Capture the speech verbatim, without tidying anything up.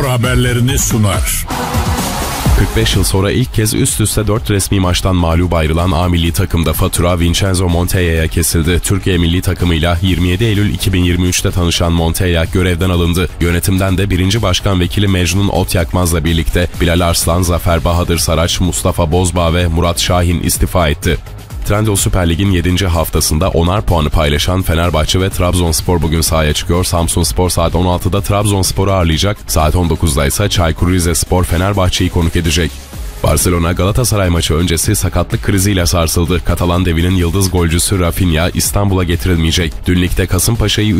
haberlerini sunar. kırk beş yıl sonra ilk kez üst üste dört resmi maçtan mağlup ayrılan A milli takımda fatura Vincenzo Montella'ya kesildi. Türkiye milli takımıyla yirmi yedi Eylül iki bin yirmi üçte tanışan Montella görevden alındı. Yönetimden de birinci Başkan Vekili Mecnun Otyakmaz'la birlikte Bilal Arslan, Zafer Bahadır Saraç, Mustafa Bozbağ ve Murat Şahin istifa etti. Trendyol Süper Lig'in yedinci haftasında onar puanı paylaşan Fenerbahçe ve Trabzonspor bugün sahaya çıkıyor. Samsunspor saat on altıda Trabzonspor'u ağırlayacak. Saat on dokuzda ise Çaykur Rizespor Fenerbahçe'yi konuk edecek. Barcelona Galatasaray maçı öncesi sakatlık kriziyle sarsıldı. Katalan devinin yıldız golcüsü Rafinha İstanbul'a getirilmeyecek. Dün ligde Kasımpaşa'yı